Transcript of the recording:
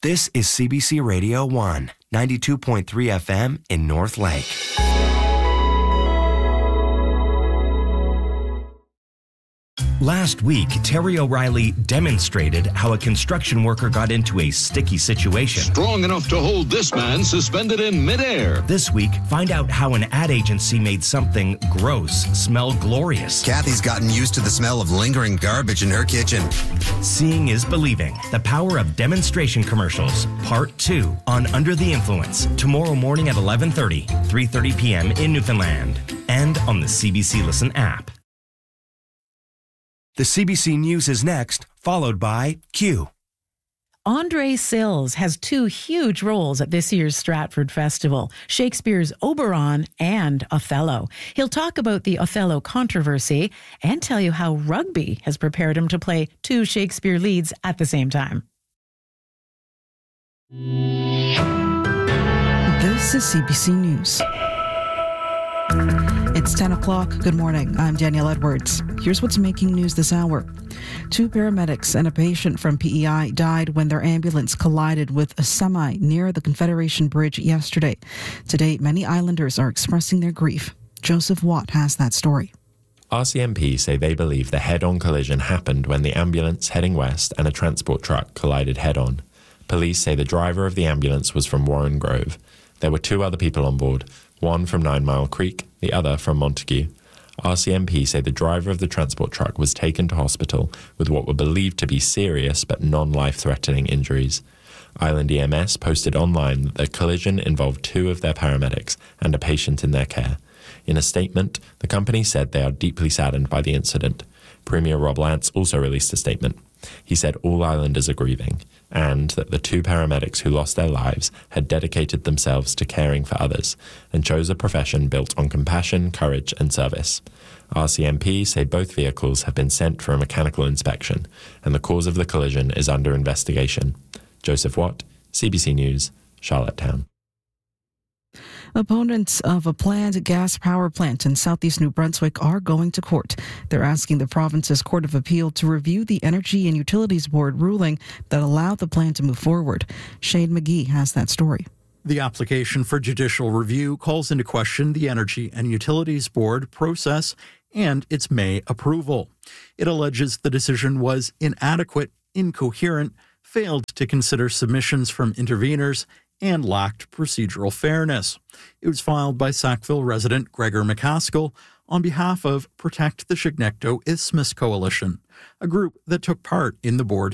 This is CBC Radio 1, 92.3 FM in North Lake. Last week, Terry O'Reilly demonstrated how a construction worker got into a sticky situation. Strong enough to hold this man suspended in midair. This week, find out how an ad agency made something gross smell glorious. Kathy's gotten used to the smell of lingering garbage in her kitchen. Seeing is believing. The power of demonstration commercials. Part 2 on Under the Influence. Tomorrow morning at 11:30, 3:30 p.m. in Newfoundland. And on the CBC Listen app. The CBC News is next, followed by Q. Andre Sills has 2 huge roles at this year's Stratford Festival, Shakespeare's Oberon and Othello. He'll talk about the Othello controversy and tell you how rugby has prepared him to play 2 Shakespeare leads at the same time. This is CBC News. It's 10 o'clock. Good morning. I'm Danielle Edwards. Here's what's making news this hour. 2 paramedics and a patient from PEI died when their ambulance collided with a semi near the Confederation Bridge yesterday. Today, many islanders are expressing their grief. Joseph Watt has that story. RCMP say they believe the head-on collision happened when the ambulance heading west and a transport truck collided head-on. Police say the driver of the ambulance was from Warren Grove. There were 2 other people on board, one from 9 Mile Creek, the other from Montague. RCMP say the driver of the transport truck was taken to hospital with what were believed to be serious but non-life-threatening injuries. Island EMS posted online that the collision involved 2 of their paramedics and a patient in their care. In a statement, the company said they are deeply saddened by the incident. Premier Rob Lance also released a statement. He said all islanders are grieving, and that the 2 paramedics who lost their lives had dedicated themselves to caring for others and chose a profession built on compassion, courage and service. RCMP say both vehicles have been sent for a mechanical inspection and the cause of the collision is under investigation. Joseph Watt, CBC News, Charlottetown. Opponents of a planned gas power plant in southeast New Brunswick are going to court. They're asking the province's Court of Appeal to review the Energy and Utilities Board ruling that allowed the plant to move forward. Shane McGee has that story. The application for judicial review calls into question the Energy and Utilities Board process and its May approval. It alleges the decision was inadequate, incoherent, failed to consider submissions from interveners, and lacked procedural fairness. It was filed by Sackville resident Gregor McCaskill on behalf of Protect the Chignecto Isthmus Coalition, a group that took part in the board